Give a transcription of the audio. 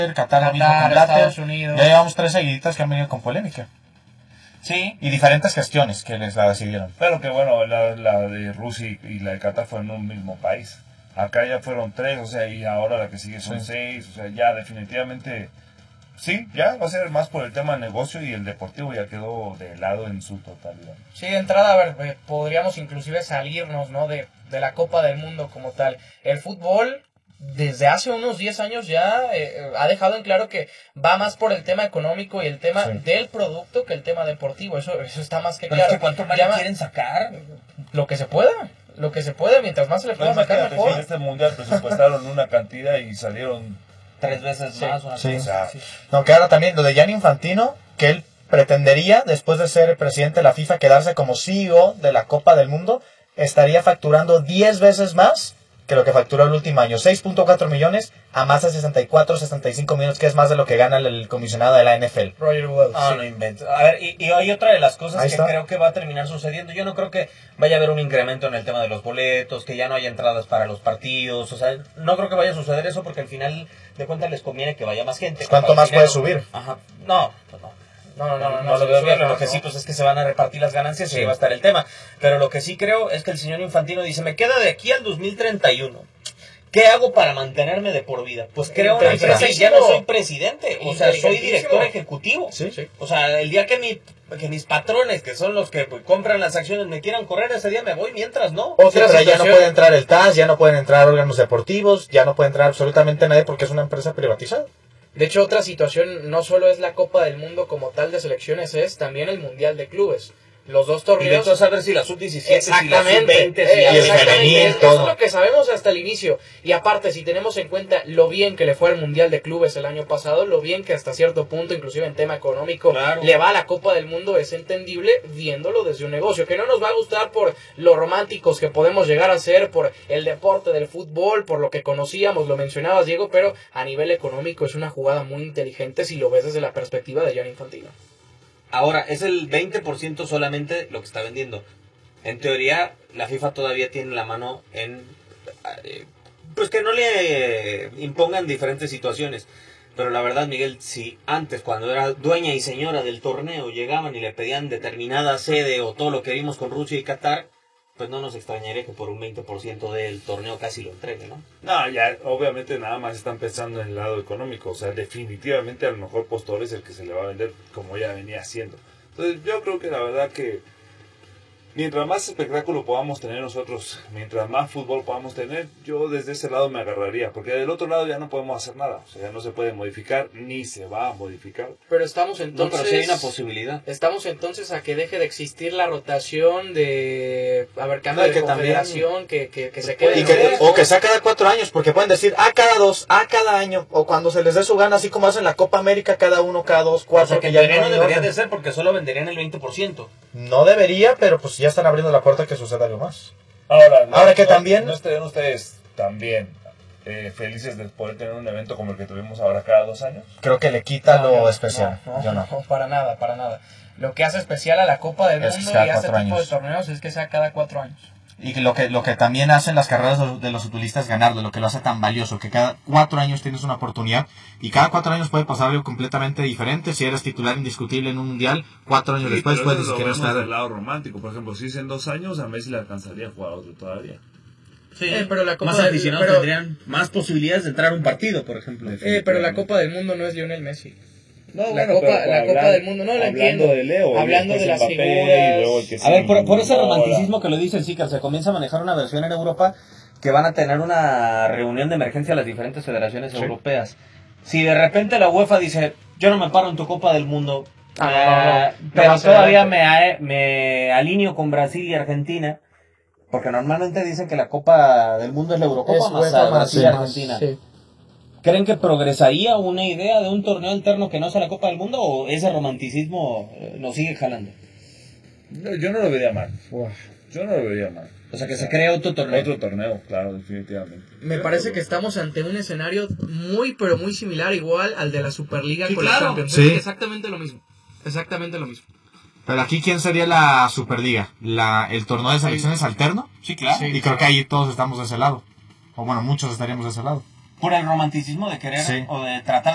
Qatar, el mismo con Estados Unidos. Ya llevamos 3 seguiditas que han venido con polémica. Sí. Y diferentes gestiones que les la decidieron. Pero que bueno, la de Rusia y la de Qatar fueron en un mismo país. Acá ya fueron 3, o sea, y ahora la que sigue son 6, o sea, ya definitivamente, sí, ya va a ser más por el tema del negocio y el deportivo ya quedó de lado en su totalidad. Sí, de entrada, a ver, podríamos inclusive salirnos, ¿no?, de la Copa del Mundo como tal. El fútbol, desde hace unos 10 años ya ha dejado en claro que va más por el tema económico y el tema del producto que el tema deportivo. Eso está más que claro. Es que ¿cuánto más quieren sacar? Lo que se pueda. Lo que se puede, mientras más se le pueda sacar, mejor. En este mundial presupuestaron una cantidad y salieron 3 veces más. Sí. No, que ahora también lo de Gianni Infantino, que él pretendería, después de ser presidente de la FIFA, quedarse como CEO de la Copa del Mundo, estaría facturando 10 veces más que lo que facturó el último año. 6.4 millones a más de 64, 65 millones, que es más de lo que gana el comisionado de la NFL. Roger Wells. No inventes. A ver, y hay otra de las cosas que creo que va a terminar sucediendo. Yo no creo que vaya a haber un incremento en el tema de los boletos, que ya no haya entradas para los partidos. O sea, no creo que vaya a suceder eso porque al final de cuentas les conviene que vaya más gente. ¿Cuánto más puede subir? Ajá. No lo veo bien. Lo que sí, pues es que se van a repartir las ganancias y ahí va a estar el tema. Pero lo que sí creo es que el señor Infantino dice, me queda de aquí al 2031. ¿Qué hago para mantenerme de por vida? Pues creo una empresa y ya no soy presidente. O sea, soy director ejecutivo. Sí. O sea, el día que mis patrones, que son los que compran las acciones, me quieran correr, ese día me voy, mientras no. Pero ya no puede entrar el TAS, ya no pueden entrar órganos deportivos, ya no puede entrar absolutamente nadie porque es una empresa privatizada. De hecho, otra situación no solo es la Copa del Mundo como tal de selecciones, es también el Mundial de Clubes. Los dos torneos. Y de hecho, saber si la sub-17, exactamente, si la sub-20, y el femenil, eso es lo que sabemos hasta el inicio. Y aparte, si tenemos en cuenta lo bien que le fue al Mundial de Clubes el año pasado, lo bien que hasta cierto punto, inclusive en tema económico, le va a la Copa del Mundo, es entendible viéndolo desde un negocio. Que no nos va a gustar por lo románticos que podemos llegar a ser, por el deporte del fútbol, por lo que conocíamos, lo mencionabas, Diego, pero a nivel económico es una jugada muy inteligente si lo ves desde la perspectiva de Gianni Infantino. Ahora, es el 20% solamente lo que está vendiendo. En teoría, la FIFA todavía tiene la mano en... pues que no le impongan diferentes situaciones. Pero la verdad, Miguel, si antes, cuando era dueña y señora del torneo, llegaban y le pedían determinada sede o todo lo que vimos con Rusia y Qatar, pues no nos extrañaría que por un 20% del torneo casi lo entregue, ¿no? No, ya obviamente nada más están pensando en el lado económico, o sea, definitivamente a lo mejor Postor es el que se le va a vender como ya venía haciendo. Entonces yo creo que la verdad que mientras más espectáculo podamos tener nosotros, mientras más fútbol podamos tener, yo desde ese lado me agarraría, porque del otro lado ya no podemos hacer nada, o sea, ya no se puede modificar, ni se va a modificar. Pero estamos entonces... No, pero sí hay una posibilidad. Estamos entonces a que deje de existir la rotación de... A ver, cambio de confederación, que se quede... O que sea cada 4 años, porque pueden decir, cada 2, cada año, o cuando se les dé su gana, así como hacen la Copa América, cada 1, cada 2, 4. O sea, que ya no debería de ser, porque solo venderían el 20%. No debería, pero pues ya están abriendo la puerta a que suceda algo más. Ahora que también... ¿No estarían ustedes también felices de poder tener un evento como el que tuvimos ahora cada 2 años? Creo que le quita lo especial. Yo no, para nada. Lo que hace especial a la Copa del Mundo y a este tipo de torneos es que sea cada 4 años. Y lo que también hacen las carreras de los futbolistas ganarlo, lo que lo hace tan valioso, que cada 4 años tienes una oportunidad y cada 4 años puede pasar algo completamente diferente. Si eres titular indiscutible en un mundial, 4 años después puedes ni siquiera estar. Del lado romántico, por ejemplo, si es en 2 años, a Messi le alcanzaría a jugar otro todavía. Sí, pero la Copa más aficionados tendrían más posibilidades de entrar a un partido, por ejemplo. Pero la Copa del Mundo no es Lionel Messi. No, la Copa del Mundo, no la entiendo. De Leo, hablando de las figuras. A ver, por ese romanticismo que lo dice el Zícar, se comienza a manejar una versión en Europa que van a tener una reunión de emergencia las diferentes federaciones europeas. Si de repente la UEFA dice, yo no me paro en tu Copa del Mundo, pero todavía me alineo con Brasil y Argentina, porque normalmente dicen que la Copa del Mundo es la Eurocopa más a Brasil y Argentina. Sí. ¿Creen que progresaría una idea de un torneo alterno que no sea la Copa del Mundo o ese romanticismo nos sigue jalando? No, yo no lo vería mal. Yo no lo vería mal. O sea, que se cree otro torneo. Otro torneo, claro, definitivamente. Me parece que estamos ante un escenario muy, pero muy similar, igual al de la Superliga con la Champions. Sí. Exactamente lo mismo. Pero aquí, ¿quién sería la Superliga? ¿El torneo de selecciones alterno? Sí, claro. Y creo que ahí todos estamos de ese lado. O bueno, muchos estaríamos de ese lado. Por el romanticismo de querer o de tratar